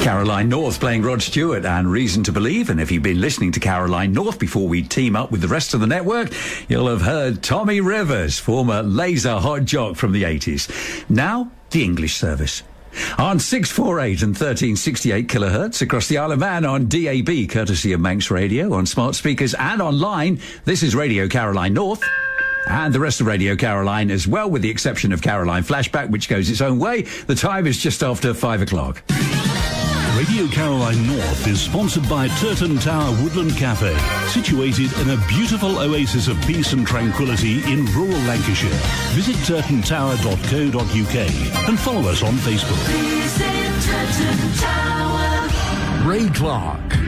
Caroline North playing Rod Stewart and Reason to Believe. And if you've been listening to Caroline North before we team up with the rest of the network, you'll have heard Tommy Rivers, former laser hot jock from the 80s. Now, the English service. On 648 and 1368 kilohertz across the Isle of Man on DAB, courtesy of Manx Radio, on smart speakers and online. This is Radio Caroline North. And the rest of Radio Caroline as well, with the exception of Caroline Flashback, which goes its own way. The time is just after 5 o'clock. Radio Caroline North is sponsored by Turton Tower Woodland Cafe, situated in a beautiful oasis of peace and tranquility in rural Lancashire. Visit turtontower.co.uk and follow us on Facebook. Visit Turton Tower. Ray Clark.